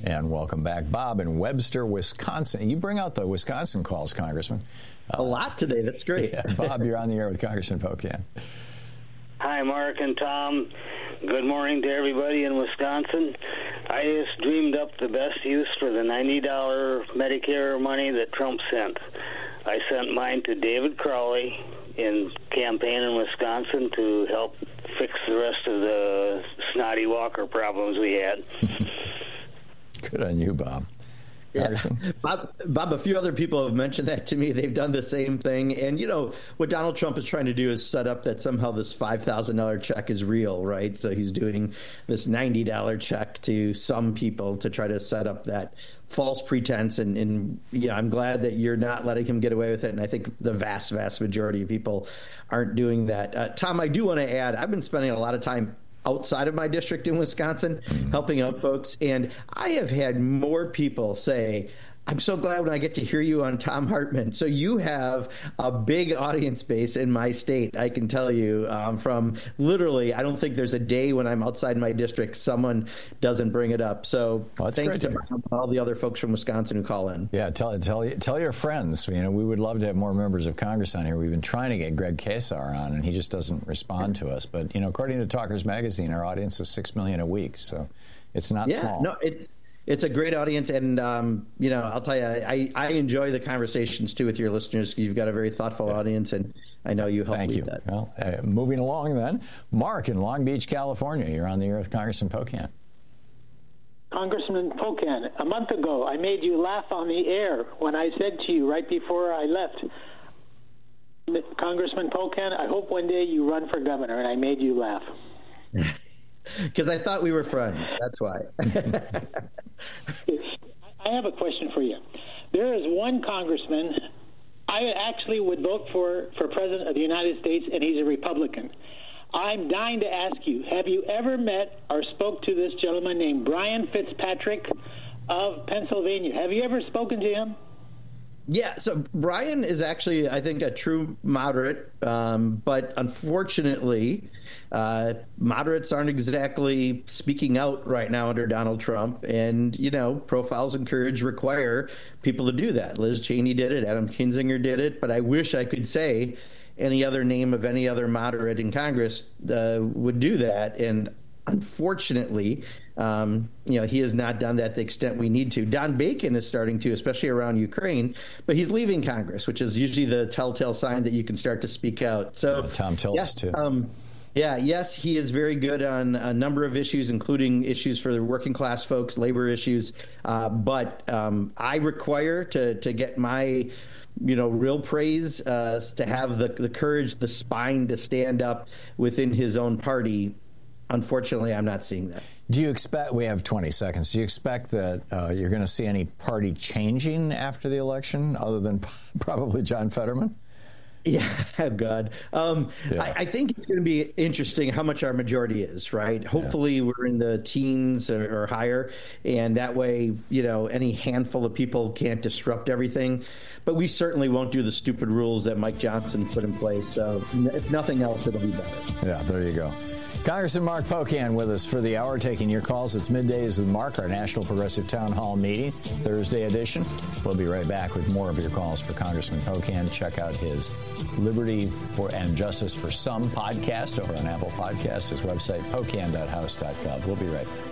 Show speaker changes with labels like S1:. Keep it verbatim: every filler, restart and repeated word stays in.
S1: And welcome back, Bob in Webster, Wisconsin. You bring out the Wisconsin calls, Congressman.
S2: Uh, a lot today. That's great.
S1: Yeah, Bob, you're on the air with Congressman Pocan.
S3: Hi, Mark and Tom. Good morning to everybody in Wisconsin. I just dreamed up the best use for the ninety dollars Medicare money that Trump sent. I sent mine to David Crowley in campaign in Wisconsin to help fix the rest of the snotty walker problems we had.
S1: Good on you, Bob.
S2: Yeah. Bob, Bob, a few other people have mentioned that to me. They've done the same thing. And, you know, what Donald Trump is trying to do is set up that somehow this five thousand dollars check is real, right? So he's doing this ninety dollars check to some people to try to set up that false pretense. And, and, you know, I'm glad that you're not letting him get away with it. And I think the vast, vast majority of people aren't doing that. Uh, Tom, I do want to add, I've been spending a lot of time outside of my district in Wisconsin, mm-hmm. helping out folks. And I have had more people say, I'm so glad when I get to hear you on Thom Hartmann. So you have a big audience base in my state, I can tell you, um, from literally, I don't think there's a day when I'm outside my district someone doesn't bring it up. So well, thanks to all the other folks from Wisconsin who call in.
S1: Yeah, tell tell tell your friends. You know, we would love to have more members of Congress on here. We've been trying to get Greg Kasar on, and he just doesn't respond to us. But, you know, according to Talkers Magazine, our audience is six million a week. So it's not
S2: yeah,
S1: small.
S2: No, it, It's a great audience, and, um, you know, I'll tell you, I, I enjoy the conversations, too, with your listeners. You've got a very thoughtful audience, and I know you help
S1: Thank
S2: lead
S1: you.
S2: that.
S1: Well, uh, moving along, then, Mark in Long Beach, California. You're on the air with Congressman Pocan.
S4: Congressman Pocan, a month ago, I made you laugh on the air when I said to you right before I left, Congressman Pocan, I hope one day you run for governor, and I made you laugh.
S2: Because I thought we were friends. That's why.
S4: I have a question for you. There is one congressman I actually would vote for for president of the United States, and he's a Republican. I'm dying to ask you, have you ever met or spoke to this gentleman named Brian Fitzpatrick of Pennsylvania? Have you ever spoken to him?
S2: Yeah, so Brian is actually, I think, a true moderate, um, but unfortunately, uh, moderates aren't exactly speaking out right now under Donald Trump. And, you know, profiles and courage require people to do that. Liz Cheney did it. Adam Kinzinger did it. But I wish I could say any other name of any other moderate in Congress uh, would do that. And unfortunately, um, you know, he has not done that to the extent we need to. Don Bacon is starting to, especially around Ukraine, but he's leaving Congress, which is usually the telltale sign that you can start to speak out. So,
S1: yeah, Tom Tillis,
S2: yes,
S1: too.
S2: Um, yeah, yes, he is very good on a number of issues, including issues for the working class folks, labor issues. Uh, but um, I require to to get my you know, real praise, uh, to have the the courage, the spine to stand up within his own party. Unfortunately, I'm not seeing that.
S1: Do you expect, we have twenty seconds, do you expect that uh, you're going to see any party changing after the election other than probably John Fetterman?
S2: Yeah, oh God. Um, yeah. I, I think it's going to be interesting how much our majority is, right? Hopefully yeah. we're in the teens or, or higher, and that way, you know, any handful of people can't disrupt everything. But we certainly won't do the stupid rules that Mike Johnson put in place. So if nothing else, it'll be better.
S1: Yeah, there you go. Congressman Mark Pocan with us for the hour, taking your calls. It's Middays with Mark, our National Progressive Town Hall meeting, Thursday edition. We'll be right back with more of your calls for Congressman Pocan. Check out his Liberty for and Justice for Some podcast over on Apple Podcasts, his website, pocan dot house dot gov. We'll be right back.